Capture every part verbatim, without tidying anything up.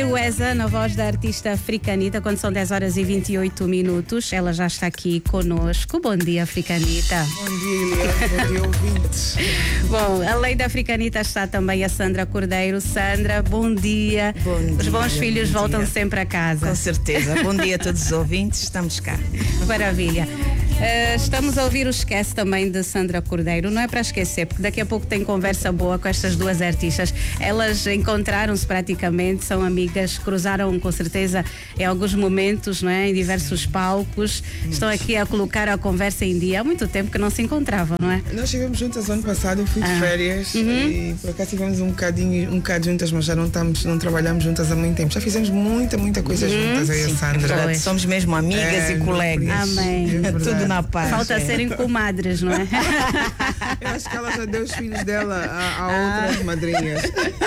Luesa, na voz da artista Africanita, quando são dez horas e vinte e oito minutos. Ela já está aqui conosco. Bom dia, Africanita. Bom dia, Eliane. Bom dia, ouvintes. Bom, além da Africanita está também a Sandra Cordeiro. Sandra, bom dia. Bom dia. Os bons filhos bom voltam dia. sempre a casa. Com certeza. Bom dia a todos os ouvintes. Estamos cá. Maravilha. Uh, estamos a ouvir o Esquece também de Sandra Cordeiro. Não é para esquecer, porque daqui a pouco tem conversa boa com estas duas artistas. Elas encontraram-se praticamente, são amigas, cruzaram com certeza em alguns momentos, não é? Em diversos palcos. Estão aqui a colocar a conversa em dia. Há muito tempo que não se encontravam, não é? Nós estivemos juntas ano passado, eu fui de Ah. férias Uhum. e por acaso tivemos um bocadinho, um bocado juntas, mas já não, estamos, não trabalhamos juntas há muito tempo. Já fizemos muita, muita coisa juntas, eu e a Sandra. Pois. Somos mesmo amigas É, e colegas. Amém. É verdade. Tudo na paz. Falta é. serem comadres, não é? Eu acho que ela já deu os filhos dela a, a outras madrinhas.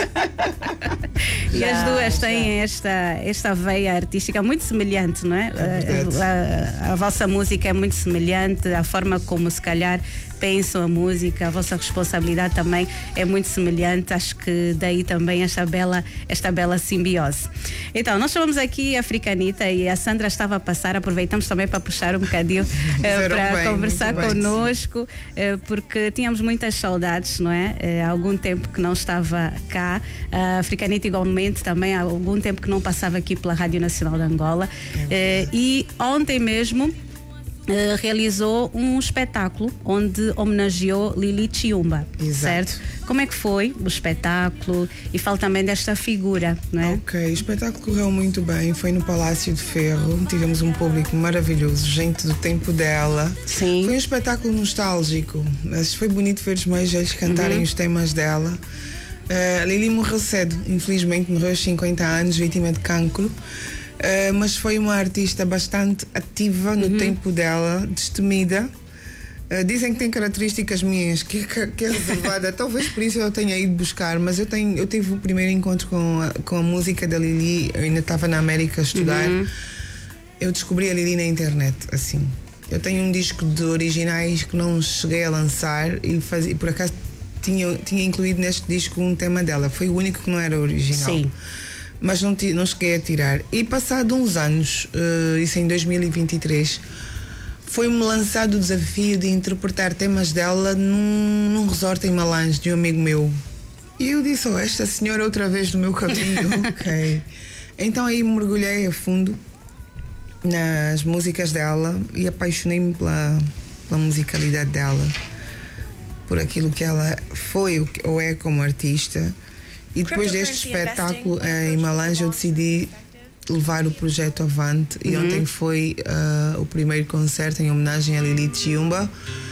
E as Já, duas já. têm esta, esta veia artística muito semelhante, não é? verdade. a, a, a vossa música é muito semelhante, a forma como se calhar pensam a música, a vossa responsabilidade também é muito semelhante. Acho que daí também esta bela, esta bela simbiose. Então, nós chamamos aqui a Africanita e a Sandra estava a passar, aproveitamos também para puxar um bocadinho eh, Fizeram para bem, conversar muito bem. connosco, eh, porque tínhamos muitas saudades, não é? Eh, Há algum tempo que não estava cá. A Africanita igualmente também há algum tempo que não passava aqui pela Rádio Nacional de Angola. Eh, e ontem mesmo eh, realizou um espetáculo onde homenageou Lili Chiumba, Exato. certo? Como é que foi o espetáculo? E fala também desta figura, não é? Ok, o espetáculo correu muito bem, foi no Palácio de Ferro, tivemos um público maravilhoso, gente do tempo dela. Sim. Foi um espetáculo nostálgico, mas foi bonito ver os mais velhos cantarem Uhum. os temas dela. Uh, a Lili morreu cedo, infelizmente morreu aos cinquenta anos, vítima de cancro. Uh, mas foi uma artista bastante ativa no Uhum. tempo dela, destemida. Uh, dizem que tem características minhas, que, que, que é reservada. Talvez por isso eu tenha ido buscar, mas eu, tenho, eu tive o primeiro encontro com a, com a música da Lili. Eu ainda estava na América a estudar. Uhum. Eu descobri a Lili na internet, assim. Eu tenho um disco de originais que não cheguei a lançar e, faz, e por acaso tinha, tinha incluído neste disco um tema dela. Foi o único que não era original. Sim. Mas não, ti- não cheguei a tirar. E passado uns anos, uh, isso em dois mil e vinte e três, foi-me lançado o desafio de interpretar temas dela num, num resort em Malange, de um amigo meu. E eu disse, oh, esta senhora outra vez no meu caminho. Ok. Então aí mergulhei a fundo nas músicas dela e apaixonei-me pela, pela musicalidade dela, por aquilo que ela foi o que- ou é como artista. E depois deste espetáculo eh, em Malange eu decidi levar o projeto avante e ontem foi ah, o primeiro concerto em homenagem a Lili Chiumba,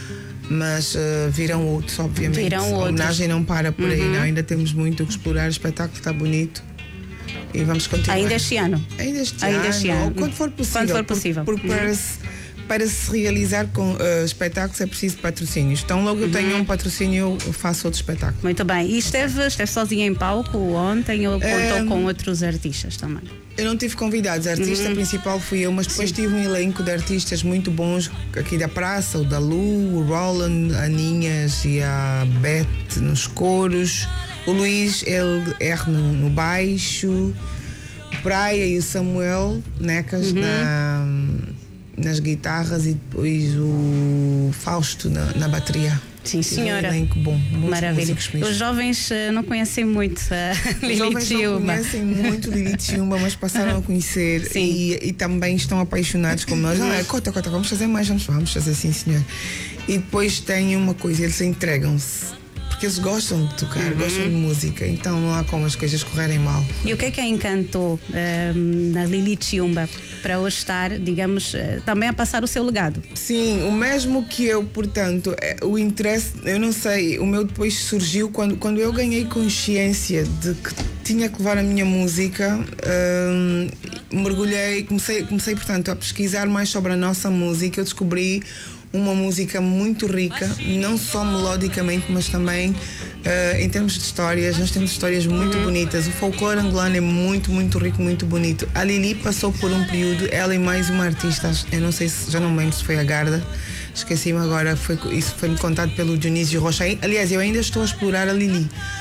mas ah, virão outros, obviamente. Virão A outros. homenagem não para por aí, não. Ainda temos muito o que explorar, o espetáculo está bonito e vamos continuar. Ainda este ano. Ainda este Ainda ano, este ano. ou quando for possível. Quando for por- possível. Porque Uhum. para, se, para se realizar com uh, espetáculos é preciso patrocínios. Então logo eu tenho um patrocínio, eu faço outro espetáculo. Muito bem. E esteve, esteve sozinha em palco ontem ou contou Ehm, com outros artistas também? Eu não tive convidados, a artista principal fui eu, mas depois tive um elenco de artistas muito bons aqui da praça, o da Lu, o Roland, a Ninhas e a Beth nos coros, o Luís L R no, no baixo, o Praia e o Samuel Necas na, nas guitarras e depois o Fausto na, na bateria. Sim, Tive um senhora. elenco bom, muitos Maravilha. músicos mesmo. Os jovens eh, não conhecem muito a Os Lili jovens não Chiumba. conhecem muito Lili Chiumba, mas passaram a conhecer Sim. e, e também estão apaixonados como nós. Ah, cota, cota, vamos fazer mais, vamos, vamos fazer assim, senhor. E depois tem uma coisa, eles entregam-se. Porque eles gostam de tocar, gostam de música, então não há como as coisas correrem mal. E o que é que a encantou ehm, na Lili Chiumba para hoje estar, digamos, eh, também a passar o seu legado? Sim, o mesmo que eu, portanto, é, o interesse, eu não sei, o meu depois surgiu quando, quando eu ganhei consciência de que tinha que levar a minha música, hum, mergulhei, comecei, comecei, portanto, a pesquisar mais sobre a nossa música, eu descobri uma música muito rica, não só melodicamente, mas também uh, em termos de histórias. Nós temos histórias muito bonitas. O folclore angolano é muito, muito rico, muito bonito. A Lili passou por um período, ela e mais uma artista, eu não sei se, já não me lembro se foi a Garda, esqueci-me agora, foi, isso foi-me contado pelo Dionísio Rocha. Aliás, eu ainda estou a explorar a Lili.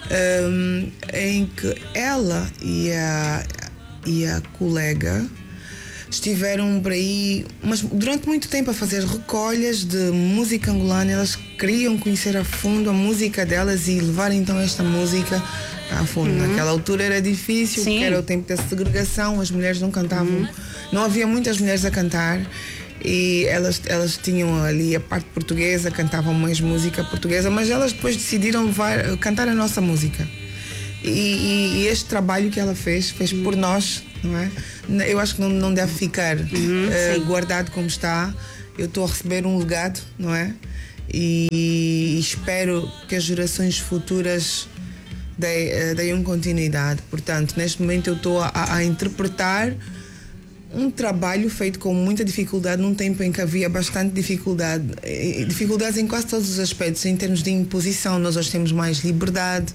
um, em que ela e a, e a colega estiveram por aí, mas durante muito tempo a fazer recolhas de música angolana. Elas queriam conhecer a fundo a música delas e levar então esta música a fundo. Uhum. Naquela altura era difícil, Sim. porque era o tempo da segregação, as mulheres não cantavam, uhum. não havia muitas mulheres a cantar e elas, elas tinham ali a parte portuguesa, cantavam mais música portuguesa, mas elas depois decidiram levar, cantar a nossa música. E, e, e este trabalho que ela fez, fez por nós, não é? Eu acho que não, não deve ficar uhum, uh, guardado como está. Eu estou a receber um legado, não é? E, e espero que as gerações futuras deem, uh, deem continuidade. Portanto, neste momento eu estou a, a interpretar um trabalho feito com muita dificuldade, num tempo em que havia bastante dificuldade, dificuldades em quase todos os aspectos. Em termos de imposição, nós hoje temos mais liberdade,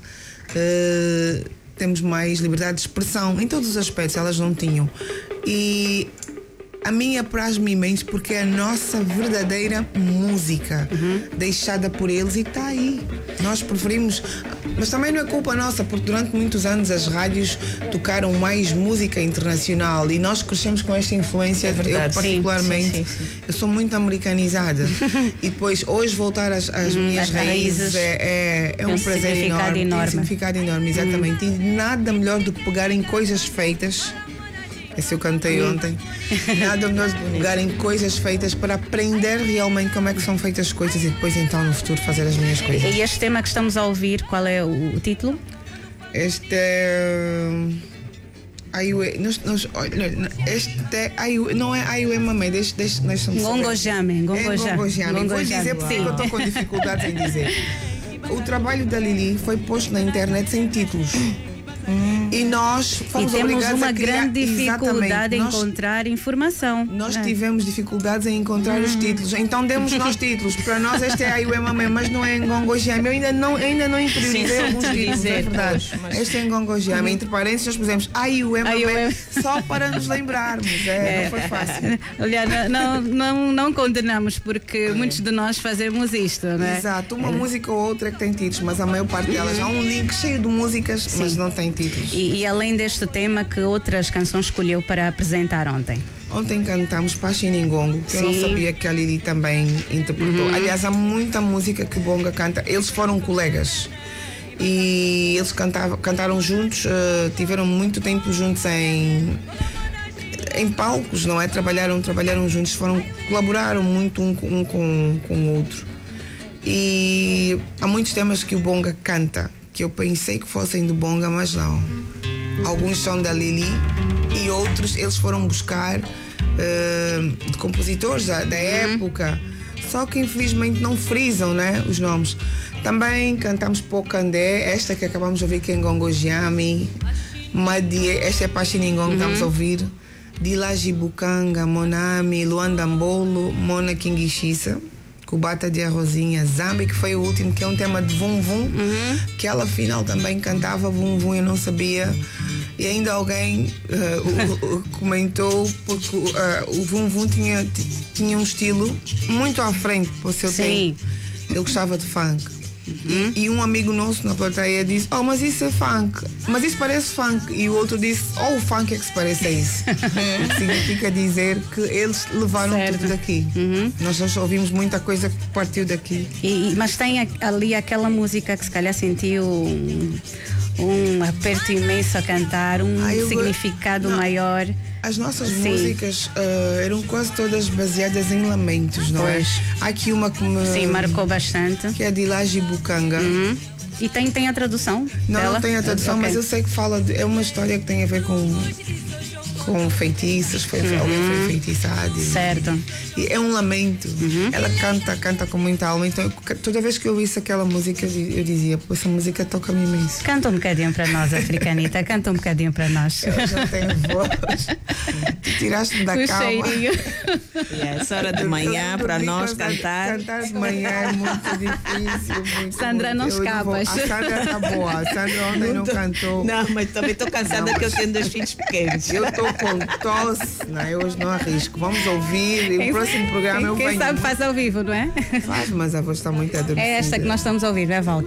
uh, temos mais liberdade de expressão, em todos os aspectos elas não tinham. E a minha apraz-me imenso porque é a nossa verdadeira música, uhum. deixada por eles e está aí. Nós preferimos, mas também não é culpa nossa, porque durante muitos anos as rádios tocaram mais música internacional e nós crescemos com esta influência. É verdade, eu particularmente, sim, sim, sim, sim. Eu sou muito americanizada e depois hoje voltar às, às hum, minhas raízes, raízes é, é, é um, um prazer enorme, enorme. Tem um significado enorme, exatamente. Hum. E nada melhor do que pegarem coisas feitas. Esse eu cantei hum. ontem. Nada melhor do que pegarem coisas feitas para aprender realmente como é que são feitas as coisas e depois então no futuro fazer as minhas coisas. E este tema que estamos a ouvir, qual é o, o título? Este é... Aiue, nós, nós, este é Aiue, não é Aiue Mamé, deixa, deixa, deixa Ngongojame, Ngongojame. Vou dizer porque eu estou com dificuldades em dizer. O trabalho da Lili foi posto na internet sem títulos. Hum. E nós fomos e temos obrigados uma a criar, grande dificuldade em nós, encontrar informação. Nós é? tivemos dificuldades em encontrar hum. os títulos. Então demos nós títulos. Para nós este é Aiue Mamé, mas não é Ngongojame. Eu ainda não, ainda não interiorizei alguns títulos, dizer, é verdade. Pois, mas... Este é Ngongojame. Hum. Entre parênteses nós pusemos Aiue Mamé só para nos lembrarmos. É, é. Não foi fácil. Olha, não, não, não condenamos, porque é. muitos de nós fazemos isto, não é? Exato. Uma é. música ou outra é que tem títulos, mas a maior parte delas há um link cheio de músicas, Sim. mas não tem títulos. E, e além deste tema, que outras canções escolheu para apresentar ontem? Ontem cantamos Paxiningongo, que Sim. eu não sabia que a Lili também interpretou. Uhum. Aliás, há muita música que Bonga canta. Eles foram colegas e eles cantavam, cantaram juntos, uh, tiveram muito tempo juntos em, em palcos, não é? Trabalharam, trabalharam juntos, foram, colaboraram muito um, um com, com o outro. E há muitos temas que o Bonga canta que eu pensei que fossem do Bonga, mas não. Alguns são da Lili e outros eles foram buscar uh, de compositores da, da época, só que infelizmente não frisam, né, os nomes. Também cantamos Pocandé, esta que acabamos de ouvir, que é Ngongojame, Madie, esta é Paxiningongo, uhum. estamos a ouvir, Dilaji Bukanga, Monami, Luandambolo, Mona Kingishisa, Cubata de Arrozinha, Zambi, que foi o último, que é um tema de Vum Vum, uhum. que ela afinal também cantava Vum Vum, eu não sabia. E ainda alguém uh, o, o, comentou, porque uh, o Vum Vum tinha, tinha um estilo muito à frente para o seu Sim. tempo. Ele gostava de funk. Uhum. E, e um amigo nosso na plateia disse: oh, mas isso é funk, mas isso parece funk. E o outro disse: oh, o funk é que se parece a isso. Significa dizer que eles levaram certo. tudo daqui. Uhum. Nós só ouvimos muita coisa que partiu daqui. E, mas tem ali aquela música que se calhar sentiu um, um aperto imenso a cantar, um ah, significado maior. As nossas Sim. músicas uh, eram quase todas baseadas em lamentos, não pois. é? Há aqui uma que me... Sim, marcou bastante. Que é a Dilaji Bukanga. Uhum. E tem, tem a tradução? Não, dela? não tem a tradução, okay. mas eu sei que fala de, é uma história que tem a ver com, com feitiços, foi, uhum. alguém foi feitiçado. Certo. E é um lamento. Uhum. Ela canta, canta com muita alma. Então, eu, toda vez que eu ouvisse aquela música, eu dizia: pô, essa música toca-me imenso. Canta um bocadinho para nós, Africanita. Canta um bocadinho para nós. Eu já tenho voz. Tu tiraste-me da o calma. Cheirinho. Yeah, essa hora de manhã para nós cantar. Cantar de manhã é muito difícil. Muito, Sandra, muito. não escapas. A Sandra está boa. A Sandra ontem não, não tô, cantou. Não, mas também estou cansada não, que eu tenho dois filhos pequenos. Eu estou com tosse. Não, eu hoje não arrisco. Vamos ouvir. E o próximo programa quem, eu quem venho. Quem sabe faz ao vivo, não é? Faz, mas a voz está muito adormecida. É esta que nós estamos a ouvir, vai volta.